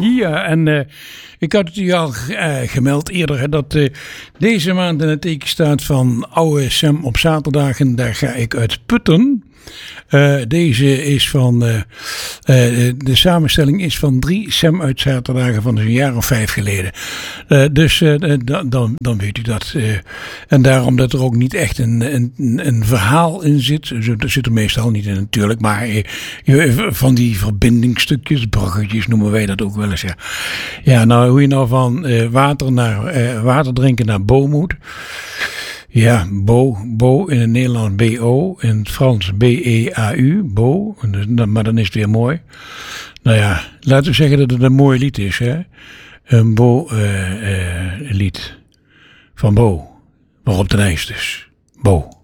Ja, en ik had het u al gemeld eerder hè, dat deze maand in het teken staat van oude Sam op zaterdagen. Daar ga ik uit putten. Deze is van de samenstelling is van 3 Sam uit zaterdagen van een jaar of 5 geleden. Dus dan weet u dat. En daarom dat er ook niet echt een verhaal in zit. Dat zit er meestal niet in natuurlijk. Maar van die verbindingstukjes, bruggetjes noemen wij dat ook wel eens. Ja, nou hoe je nou van water drinken naar Bo moet. Ja, Bo in het Nederlands B-O, in het Frans B-E-A-U, Bo, maar dan is het weer mooi. Nou ja, laten we zeggen dat het een mooi lied is, hè. Een Bo lied van Bo, waarop de lijst is, Bo.